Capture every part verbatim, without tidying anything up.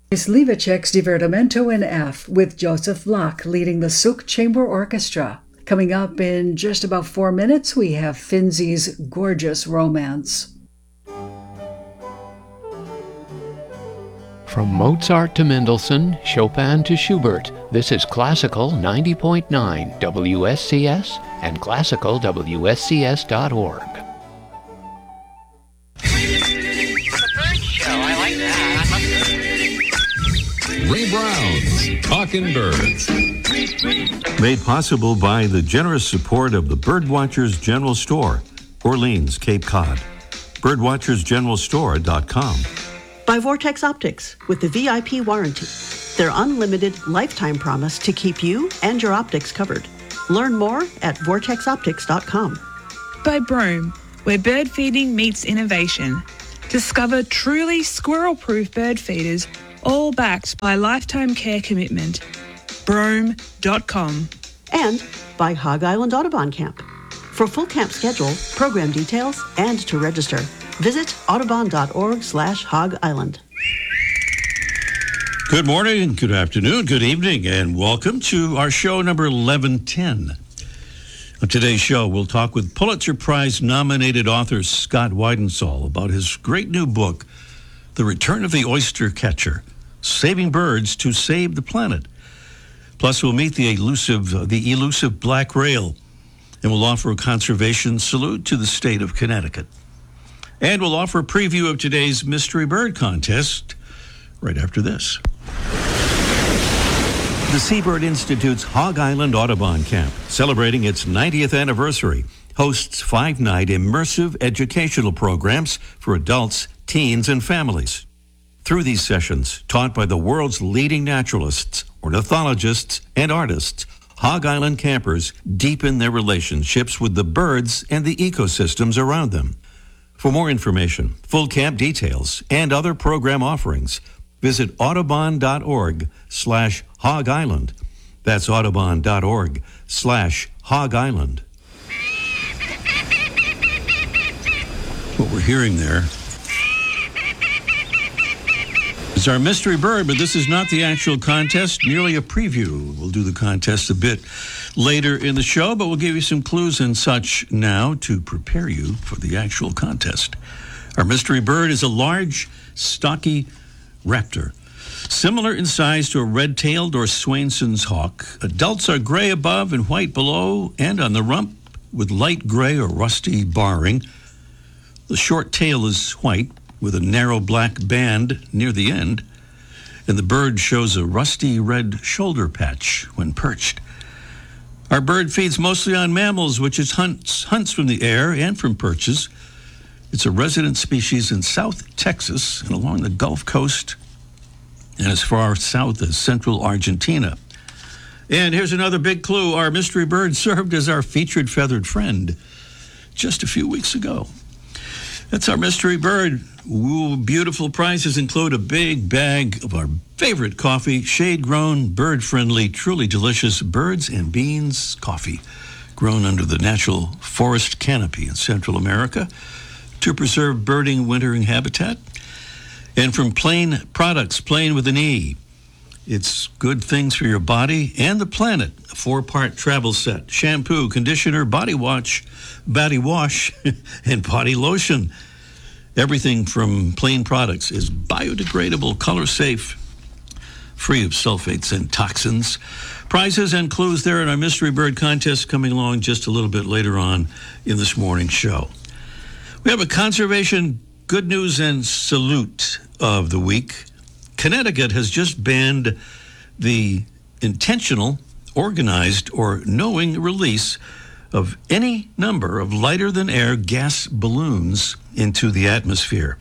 Slivacek's Divertimento in F with Joseph Locke leading the Suk Chamber Orchestra. Coming up in just about four minutes, we have Finzi's Gorgeous Romance. From Mozart to Mendelssohn, Chopin to Schubert, this is Classical ninety point nine W S C S and classical W S C S dot org. Ray Brown's Talkin' Birds. Made possible by the generous support of the Birdwatchers General Store, Orleans, Cape Cod. birdwatchers general store dot com. By Vortex Optics with the V I P warranty. Their unlimited lifetime promise to keep you and your optics covered. Learn more at vortex optics dot com. By Broome, where bird feeding meets innovation. Discover truly squirrel-proof bird feeders, all backed by lifetime care commitment. broome dot com. And by Hog Island Audubon Camp. For full camp schedule, program details, and to register, visit audubon.org slash Hog Island. Good morning, good afternoon, good evening, and welcome to our show number eleven ten. On today's show, we'll talk with Pulitzer Prize-nominated author Scott Weidensaul about his great new book, The Return of the Oyster Catcher, Saving Birds to Save the Planet. Plus, we'll meet the elusive, the elusive black rail, and we'll offer a conservation salute to the state of Connecticut. And we'll offer a preview of today's Mystery Bird Contest right after this. The Seabird Institute's Hog Island Audubon Camp, celebrating its ninetieth anniversary, hosts five-night immersive educational programs for adults, teens, and families. Through these sessions, taught by the world's leading naturalists, ornithologists, and artists, Hog Island campers deepen their relationships with the birds and the ecosystems around them. For more information, full camp details, and other program offerings, visit audubon.org slash Hog Island. That's audubon.org slash Hog Island. What we're hearing there is our mystery bird, but this is not the actual contest, merely a preview. We'll do the contest a bit later in the show, but we'll give you some clues and such now to prepare you for the actual contest. Our mystery bird is a large, stocky raptor, similar in size to a red-tailed or Swainson's hawk. Adults are gray above and white below and on the rump with light gray or rusty barring. The short tail is white with a narrow black band near the end, and the bird shows a rusty red shoulder patch when perched. Our bird feeds mostly on mammals, which it hunts, hunts from the air and from perches. It's a resident species in South Texas and along the Gulf Coast and as far south as central Argentina. And here's another big clue. Our mystery bird served as our featured feathered friend just a few weeks ago. That's our mystery bird. Ooh, beautiful prizes include a big bag of our favorite coffee, shade-grown, bird-friendly, truly delicious Birds and Beans coffee, grown under the natural forest canopy in Central America to preserve birding wintering habitat. And from Plain Products, Plain with an E, it's good things for your body and the planet. A four-part travel set, shampoo, conditioner, body wash, body wash, and body lotion. Everything from Plain Products is biodegradable, color safe, free of sulfates and toxins. Prizes and clues there in our Mystery Bird contest coming along just a little bit later on in this morning's show. We have a conservation good news and salute of the week. Connecticut has just banned the intentional, organized, or knowing release of any number of lighter-than-air gas balloons into the atmosphere.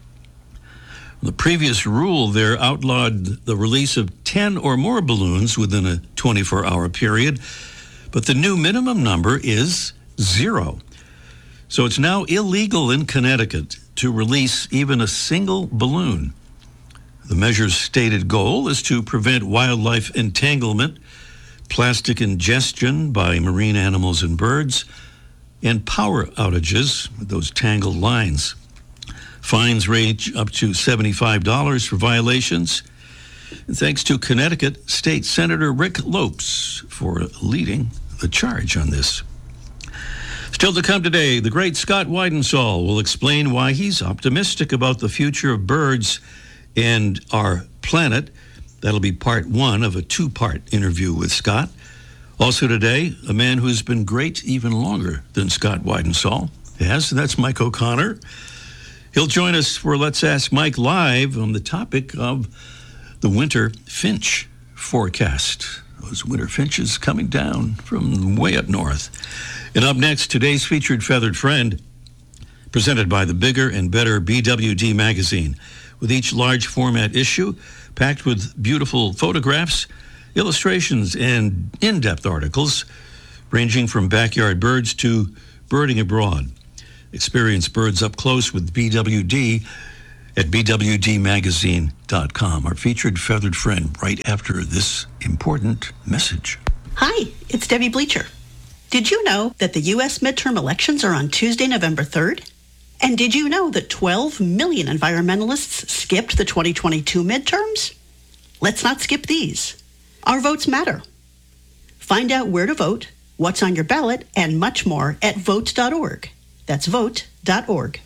The previous rule there outlawed the release of ten or more balloons within a twenty-four hour period, but the new minimum number is zero. So it's now illegal in Connecticut to release even a single balloon. The measure's stated goal is to prevent wildlife entanglement, plastic ingestion by marine animals and birds, and power outages with those tangled lines. Fines range up to seventy-five dollars for violations, And thanks to Connecticut State Senator Rick Lopes for leading the charge on this. Still to come today, the great Scott Weidensaul will explain why he's optimistic about the future of birds and our planet. That'll be part one of a two-part interview with Scott. Also today, a man who's been great even longer than Scott Weidensaul has, and that's Mike O'Connor. He'll join us for Let's Ask Mike Live on the topic of the winter finch forecast. Those winter finches coming down from way up north. And up next, today's featured feathered friend, presented by the Bigger and Better B W D magazine, with each large format issue packed with beautiful photographs, illustrations, and in-depth articles ranging from backyard birds to birding abroad. Experience birds up close with B W D at b w d magazine dot com. Our featured feathered friend right after this important message. Hi, it's Debbie Bleacher. Did you know that the U S midterm elections are on Tuesday, November third? And did you know that twelve million environmentalists skipped the twenty twenty-two midterms? Let's not skip these. Our votes matter. Find out where to vote, what's on your ballot, and much more at vote dot org. That's vote dot org.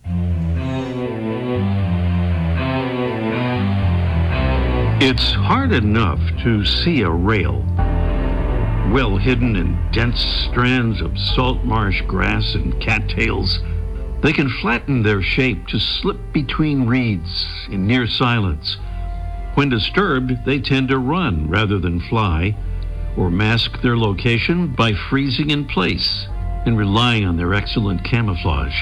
It's hard enough to see a rail, well hidden in dense strands of salt marsh grass and cattails. They can flatten their shape to slip between reeds in near silence. When disturbed, they tend to run rather than fly, or mask their location by freezing in place and relying on their excellent camouflage.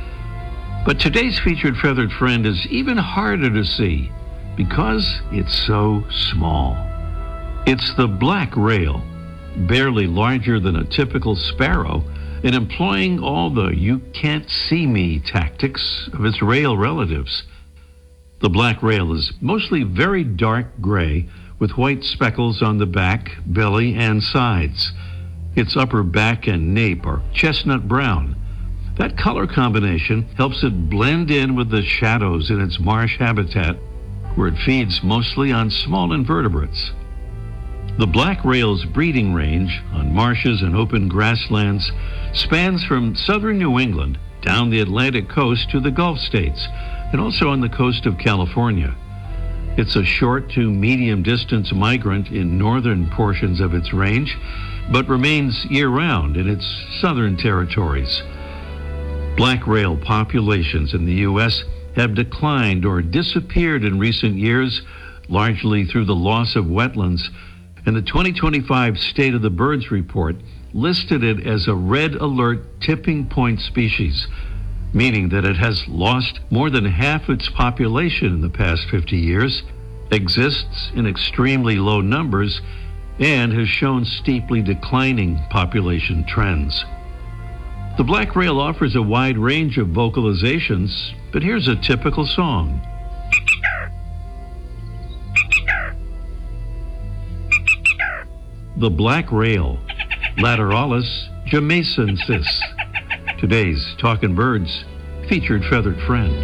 But today's featured feathered friend is even harder to see because it's so small. It's the black rail, barely larger than a typical sparrow, and employing all the you can't see me tactics of its rail relatives. The black rail is mostly very dark gray with white speckles on the back, belly, and sides. Its upper back and nape are chestnut brown. That color combination helps it blend in with the shadows in its marsh habitat, where it feeds mostly on small invertebrates. The black rail's breeding range on marshes and open grasslands spans from southern New England down the Atlantic coast to the Gulf states, and also on the coast of California. It's a short to medium distance migrant in northern portions of its range, but remains year-round in its southern territories. Black rail populations in the U S have declined or disappeared in recent years, largely through the loss of wetlands, and the twenty twenty-five State of the Birds report listed it as a red alert tipping point species, meaning that it has lost more than half its population in the past fifty years, exists in extremely low numbers, and has shown steeply declining population trends. The black rail offers a wide range of vocalizations, but here's a typical song. The black rail, Lateralis jamaicensis. Today's Talkin' Birds featured feathered friend.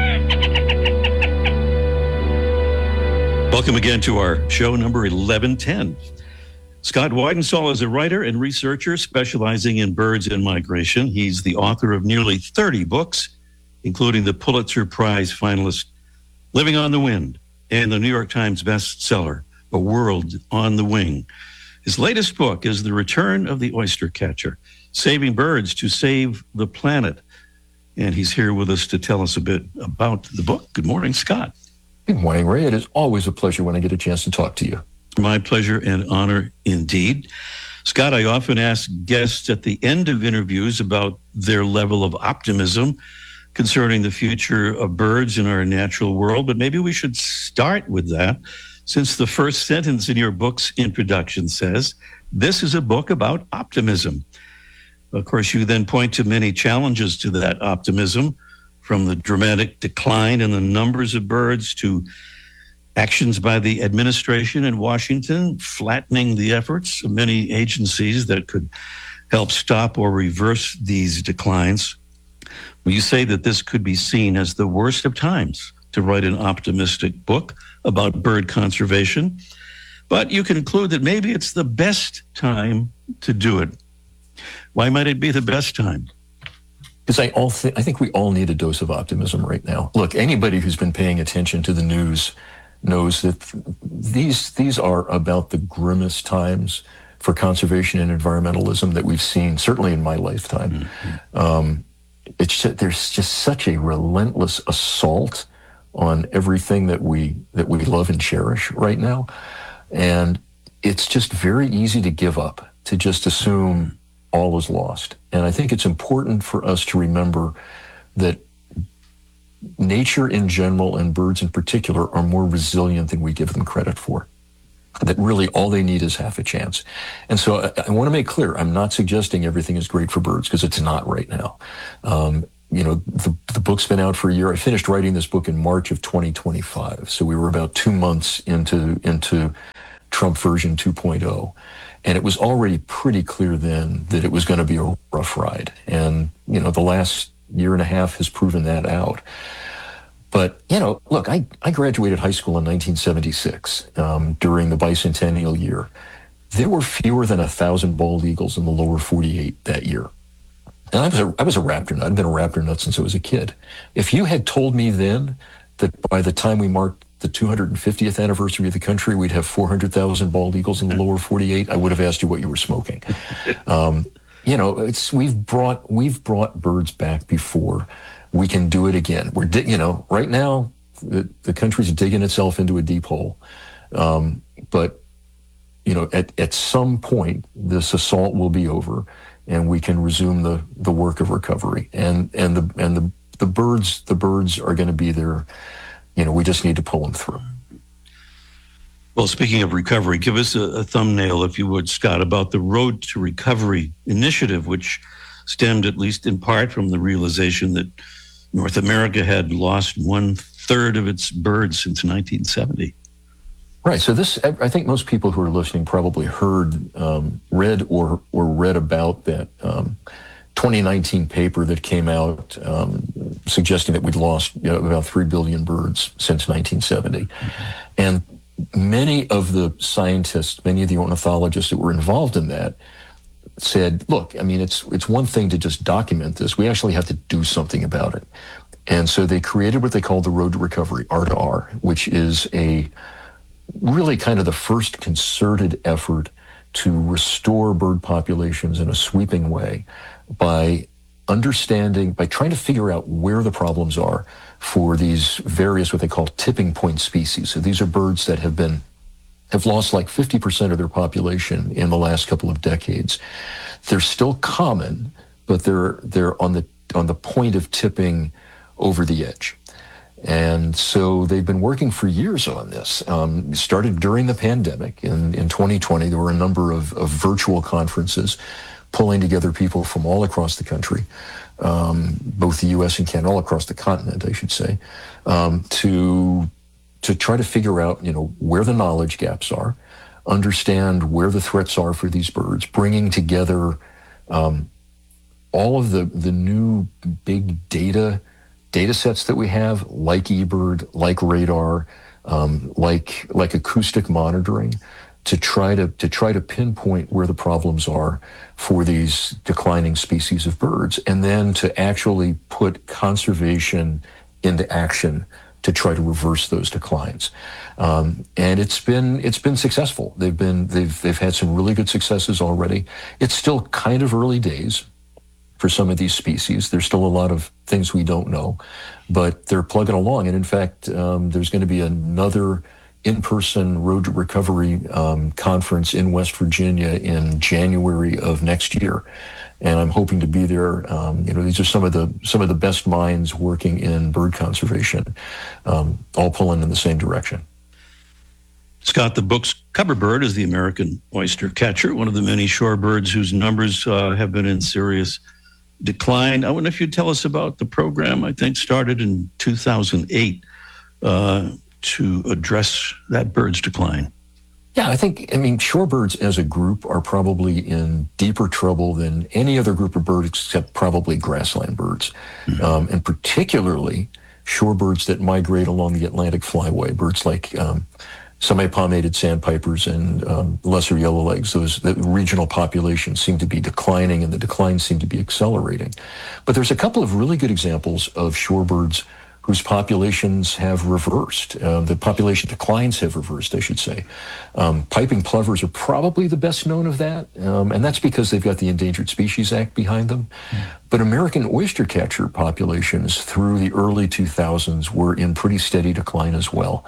Welcome again to our show number eleven ten. Scott Weidensaul is a writer and researcher specializing in birds and migration. He's the author of nearly thirty books, including the Pulitzer Prize finalist Living on the Wind and the New York Times bestseller, A World on the Wing. His latest book is The Return of the Oyster Catcher, Saving Birds to Save the Planet. And he's here with us to tell us a bit about the book. Good morning, Scott. Good morning, Ray. It is always a pleasure when I get a chance to talk to you. My pleasure and honor indeed. Scott, I often ask guests at the end of interviews about their level of optimism concerning the future of birds in our natural world, but maybe we should start with that, since the first sentence in your book's introduction says, this is a book about optimism. Of course, you then point to many challenges to that optimism, from the dramatic decline in the numbers of birds to actions by the administration in Washington, flattening the efforts of many agencies that could help stop or reverse these declines. You say that this could be seen as the worst of times to write an optimistic book. about bird conservation. But you conclude that maybe it's the best time to do it. Why might it be the best time? Because I all th- I think we all need a dose of optimism right now. Look, anybody who's been paying attention to the news knows that these these are about the grimmest times for conservation and environmentalism that we've seen, certainly in my lifetime. Mm-hmm. Um, it's just, there's just such a relentless assault on everything that we that we love and cherish right now, and it's just very easy to give up, to just assume all is lost. And I think it's important for us to remember that nature in general and birds in particular are more resilient than we give them credit for. That really all they need is half a chance. And so I, I want to make clear, I'm not suggesting everything is great for birds, because it's not right now. Um, you know, the, the book's been out for a year. I finished writing this book in March of twenty twenty-five. So we were about two months into, into Trump version two point oh. And it was already pretty clear then that it was going to be a rough ride. And, you know, the last year and a half has proven that out. But, you know, look, I, I graduated high school in nineteen seventy-six um, during the bicentennial year. There were fewer than a thousand bald eagles in the lower forty-eight that year. And I was a, I was a raptor nut. I've been a raptor nut since I was a kid. If you had told me then that by the time we marked the two hundred fiftieth anniversary of the country, we'd have four hundred thousand bald eagles in the lower forty-eight, I would have asked you what you were smoking. Um, you know, it's we've brought we've brought birds back before. We can do it again. We're, di- you know, right now the, the country's digging itself into a deep hole. Um, but you know, at at some point, this assault will be over, and we can resume the the work of recovery. And and the and the the birds the birds are going to be there. You know, we just need to pull them through. Well, speaking of recovery, give us a, a thumbnail, if you would, Scott, about the Road to Recovery initiative, which stemmed, at least in part, from the realization that North America had lost one third of its birds since nineteen seventy. Right. So this, I think most people who are listening probably heard, um, read or or read about that um, twenty nineteen paper that came out um, suggesting that we'd lost, you know, about three billion birds since nineteen seventy. Mm-hmm. And many of the scientists, many of the ornithologists that were involved in that said, look, I mean, it's it's one thing to just document this. We actually have to do something about it. And so they created what they call the Road to Recovery, R to R, which is a really kind of the first concerted effort to restore bird populations in a sweeping way by understanding, by trying to figure out where the problems are for these various, what they call tipping point species. So these are birds that have been, have lost like fifty percent of their population in the last couple of decades. They're still common, but they're, they're on the, on the point of tipping over the edge. And so they've been working for years on this. Um, started during the pandemic. In, in twenty twenty, there were a number of, of virtual conferences pulling together people from all across the country, um, both the U S and Canada, all across the continent, I should say, um, to to try to figure out, you know, where the knowledge gaps are, understand where the threats are for these birds, bringing together um, all of the, the new big data data sets that we have, like eBird, like radar, um, like like acoustic monitoring, to try to to try to pinpoint where the problems are for these declining species of birds, and then to actually put conservation into action to try to reverse those declines. Um, and it's been it's been successful. They've been they've they've had some really good successes already. It's still kind of early days for some of these species. There's still a lot of things we don't know, but they're plugging along. And in fact, um, there's going to be another in-person Road to Recovery um, conference in West Virginia in January of next year. And I'm hoping to be there. Um, you know, these are some of the some of the best minds working in bird conservation, um, all pulling in the same direction. Scott, the book's cover bird is the American oyster catcher, one of the many shorebirds whose numbers uh, have been in serious decline. I wonder if you'd tell us about the program, I think started in two thousand eight, uh, to address that bird's decline. Yeah, I think, I mean, shorebirds as a group are probably in deeper trouble than any other group of birds except probably grassland birds. Mm-hmm. Um, and particularly shorebirds that migrate along the Atlantic flyway, birds like um, semi-palmated sandpipers and um, lesser yellowlegs. Those the regional populations seem to be declining, and the decline seem to be accelerating. But there's a couple of really good examples of shorebirds whose populations have reversed. Uh, the population declines have reversed, I should say. Um, piping plovers are probably the best known of that, um, and that's because they've got the Endangered Species Act behind them. Mm. But American oystercatcher populations through the early two thousands were in pretty steady decline as well.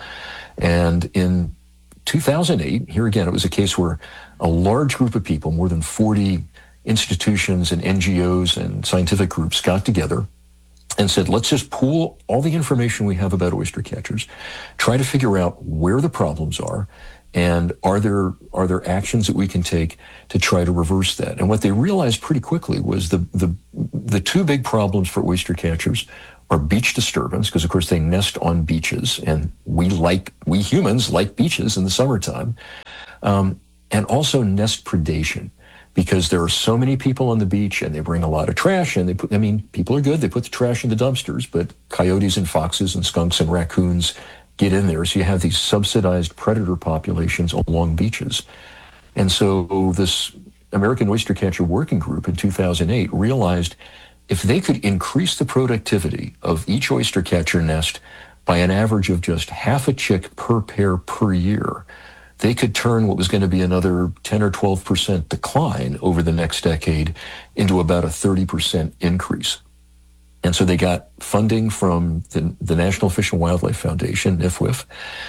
And in two thousand eight, here again, it was a case where a large group of people, more than forty institutions and N G Os and scientific groups got together and said, let's just pool all the information we have about oyster catchers, try to figure out where the problems are, and are there are there actions that we can take to try to reverse that. And what they realized pretty quickly was the the, the two big problems for oyster catchers are beach disturbance, because of course they nest on beaches, and we like we humans like beaches in the summertime, um, and also nest predation, because there are so many people on the beach and they bring a lot of trash, and they put, I mean, people are good, they put the trash in the dumpsters, but coyotes and foxes and skunks and raccoons get in there. So you have these subsidized predator populations along beaches. And so this American Oystercatcher Working Group in two thousand eight realized if they could increase the productivity of each oystercatcher nest by an average of just half a chick per pair per year, they could turn what was going to be another ten or twelve percent decline over the next decade into about a thirty percent increase. And so they got funding from the, the National Fish and Wildlife Foundation, N F W F,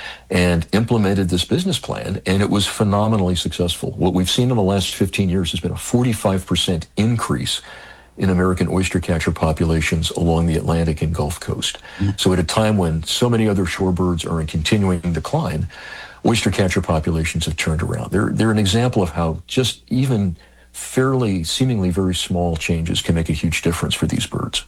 and implemented this business plan, and it was phenomenally successful. What we've seen in the last fifteen years has been a forty-five percent increase in American oystercatcher populations along the Atlantic and Gulf Coast. Mm. So at a time when so many other shorebirds are in continuing decline, oystercatcher populations have turned around. They're, they're an example of how just even fairly, seemingly very small changes can make a huge difference for these birds.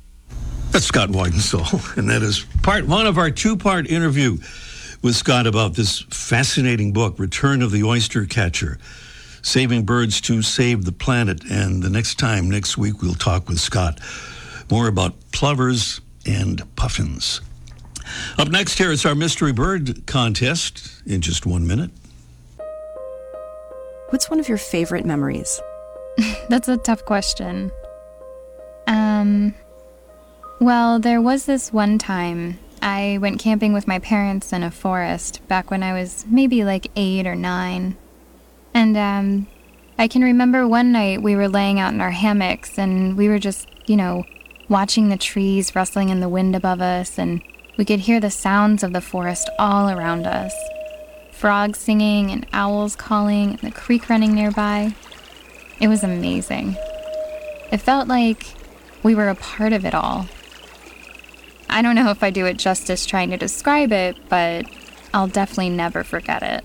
That's Scott Weidensohl, and that is part one of our two-part interview with Scott about this fascinating book, Return of the Oystercatcher, Saving Birds to Save the Planet. And the next time, next week, we'll talk with Scott more about plovers and puffins. Up next here, it's our Mystery Bird contest in just one minute. What's one of your favorite memories? That's a tough question. Um, well, there was this one time I went camping with my parents in a forest back when I was maybe like eight or nine. And um, I can remember one night we were laying out in our hammocks and we were just, you know, watching the trees rustling in the wind above us, and we could hear the sounds of the forest all around us. Frogs singing and owls calling and the creek running nearby. It was amazing. It felt like we were a part of it all. I don't know if I do it justice trying to describe it, but I'll definitely never forget it.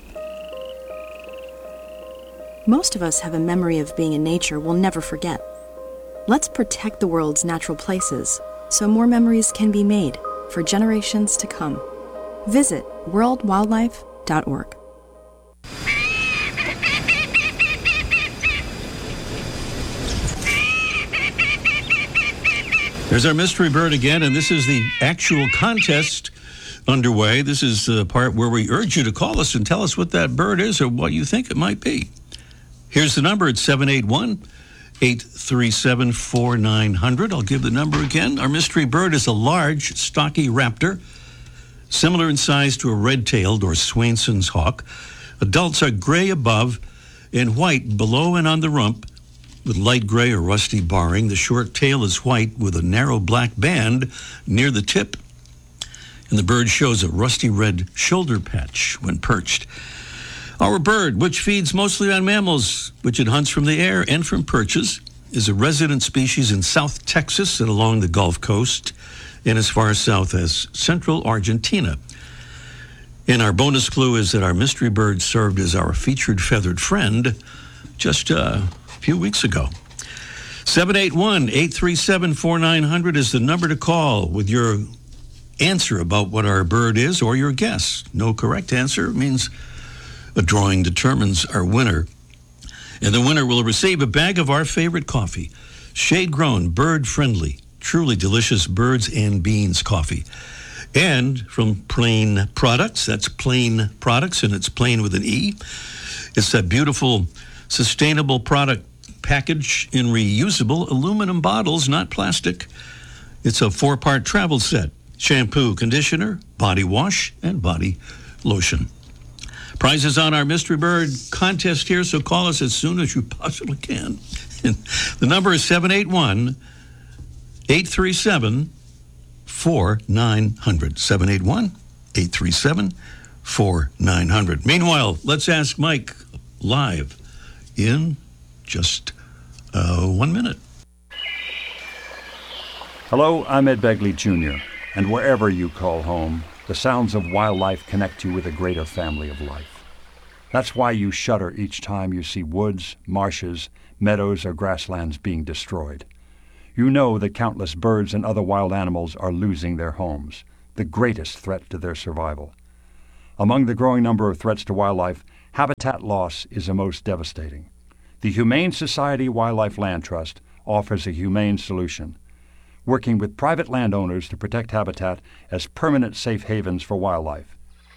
Most of us have a memory of being in nature we'll never forget. Let's protect the world's natural places so more memories can be made for generations to come. Visit world wildlife dot org. There's our mystery bird again, and this is the actual contest underway. This is the part where we urge you to call us and tell us what that bird is or what you think it might be. Here's the number. It's seven eight one, eight three seven, four nine zero zero. I'll give the number again. Our mystery bird is a large, stocky raptor, similar in size to a red-tailed or Swainson's hawk. Adults are gray above and white below and on the rump, with light gray or rusty barring. The short tail is white with a narrow black band near the tip. And the bird shows a rusty red shoulder patch when perched. Our bird, which feeds mostly on mammals, which it hunts from the air and from perches, is a resident species in South Texas and along the Gulf Coast, and as far south as central Argentina. And our bonus clue is that our mystery bird served as our featured feathered friend just uh, a few weeks ago. seven eight one, eight three seven, four nine zero zero is the number to call with your answer about what our bird is or your guess. No correct answer means a drawing determines our winner. And the winner will receive a bag of our favorite coffee, shade-grown, bird-friendly, truly delicious Birds and Beans coffee. And from Plain Products, that's Plain Products, and it's Plain with an E. It's that beautiful, sustainable product package in reusable aluminum bottles, not plastic. It's a four-part travel set: shampoo, conditioner, body wash, and body lotion. Prizes on our Mystery Bird contest here, so call us as soon as you possibly can. And the number is seven eight one, eight three seven, four nine zero zero. seven eight one, eight three seven, four nine zero zero. Meanwhile, let's ask Mike live in just uh, one minute. Hello, I'm Ed Begley Junior, and wherever you call home, the sounds of wildlife connect you with a greater family of life. That's why you shudder each time you see woods, marshes, meadows, or grasslands being destroyed. You know that countless birds and other wild animals are losing their homes, the greatest threat to their survival. Among the growing number of threats to wildlife, habitat loss is the most devastating. The Humane Society Wildlife Land Trust offers a humane solution, working with private landowners to protect habitat as permanent safe havens for wildlife.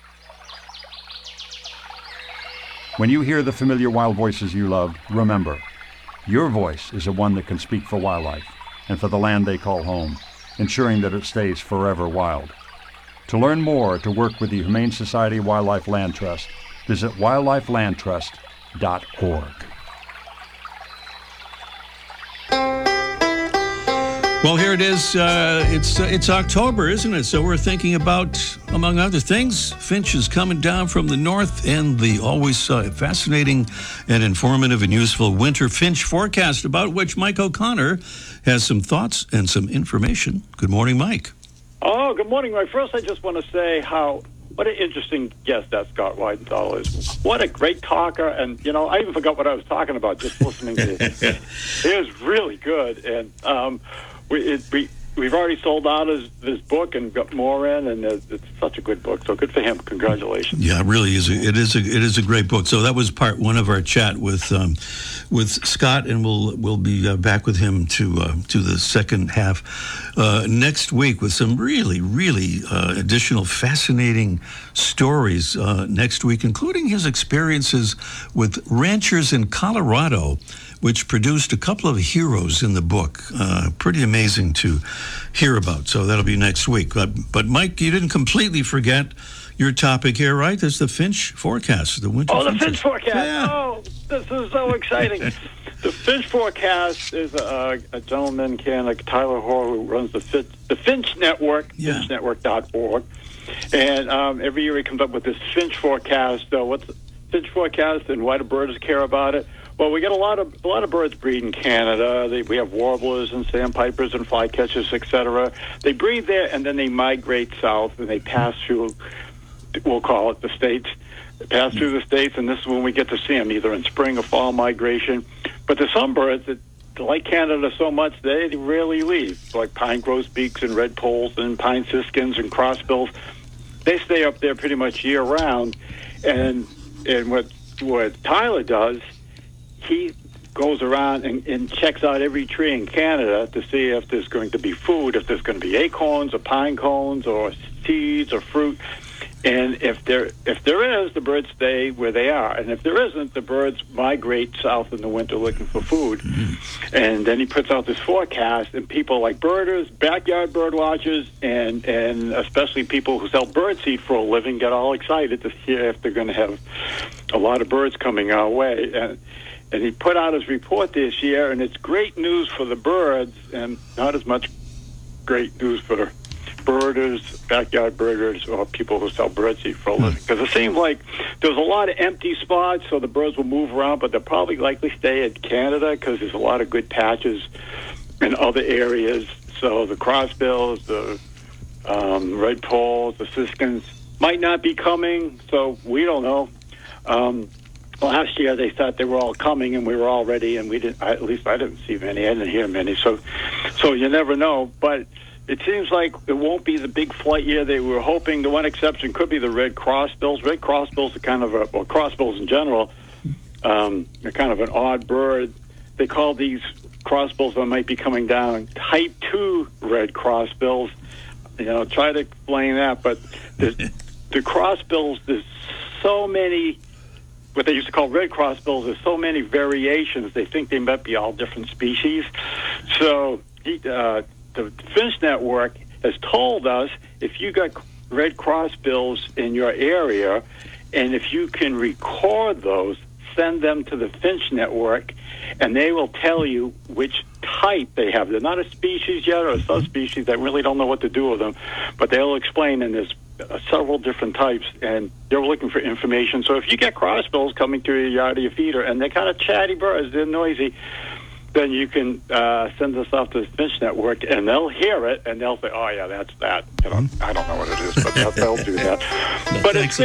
When you hear the familiar wild voices you love, remember, your voice is the one that can speak for wildlife and for the land they call home, ensuring that it stays forever wild. To learn more or to work with the Humane Society Wildlife Land Trust, visit wildlife land trust dot org. Well, here it is. Uh, it's uh, it's October, isn't it? So we're thinking about, among other things, finches coming down from the north and the always uh, fascinating and informative and useful winter finch forecast, about which Mike O'Connor has some thoughts and some information. Good morning, Mike. Oh, good morning, Mike. First, I just want to say how what an interesting guest that Scott Weidenthal is. What a great talker. And, you know, I even forgot what I was talking about just listening to it. It was really good. And, um, We, it, we, we've already sold out his, his book and got more in, and it's, it's such a good book. So good for him. Congratulations. Yeah, it really is. A, it is a it is a great book. So that was part one of our chat with um, with Scott, and we'll we'll be uh, back with him to uh, to the second half uh, next week with some really really uh, additional fascinating stories uh, next week, including his experiences with ranchers in Colorado, which produced a couple of heroes in the book. Uh, pretty amazing to hear about. So that'll be next week. But, but Mike, you didn't completely forget your topic here, right? That's the finch forecast, the winter. Oh, the finches. finch forecast. Yeah. Oh, this is so exciting. The finch forecast is a, a gentleman in Canada, Tyler Hoare, who runs the, Finch, the Finch Network, Yeah. finch network dot org. And um, every year he comes up with this finch forecast. So what's the finch forecast and why do birds care about it? Well, we get a lot of a lot of birds breed in Canada. They, we have warblers and sandpipers and flycatchers, et cetera. They breed there, and then they migrate south, and they pass through, we'll call it the states. They pass through the states, and this is when we get to see them, either in spring or fall migration. But there's some birds that like Canada so much, they rarely leave, like pine grosbeaks and red poles and pine siskins and crossbills. They stay up there pretty much year-round. And and what what Tyler does, he goes around and, and checks out every tree in Canada to see if there's going to be food, if there's going to be acorns or pine cones or seeds or fruit. And if there if there is, the birds stay where they are. And if there isn't, the birds migrate south in the winter looking for food. Mm-hmm. And then he puts out this forecast, and people like birders, backyard bird watchers, and, and especially people who sell birdseed for a living get all excited to hear if they're going to have a lot of birds coming our way. And And he put out his report this year, and it's great news for the birds and not as much great news for the birders, backyard birders, or people who sell birdseed for a living. Because it seems like there's a lot of empty spots, so the birds will move around, but they'll probably likely stay in Canada because there's a lot of good patches in other areas. So the crossbills, the um, red poles, the siskins might not be coming, so we don't know. Um, Last year they thought they were all coming, and we were all ready, and we didn't. I, at least I didn't see many. I didn't hear many. So, so you never know. But it seems like it won't be the big flight year they were hoping. The one exception could be the red crossbills. Red crossbills are kind of a well, crossbills in general. Um, they're kind of an odd bird. They call these crossbills that might be coming down. Type two red crossbills, you know, try to explain that. But the, the crossbills, there's so many, what they used to call red crossbills, there's so many variations. They think they might be all different species. So he, uh, the Finch Network has told us if you got red crossbills in your area, and if you can record those, send them to the Finch Network, and they will tell you which type they have. They're not a species yet or a subspecies. They really don't know what to do with them, but they'll explain, and there's uh, several different types, and they're looking for information. So if you get crossbills coming through your yard or your feeder, and they're kind of chatty birds, they're noisy, then you can uh, send this off to the Finch Network, and they'll hear it, and they'll say, oh, yeah, that's that. You know, I don't know what it is, but they'll, they'll do that. But it's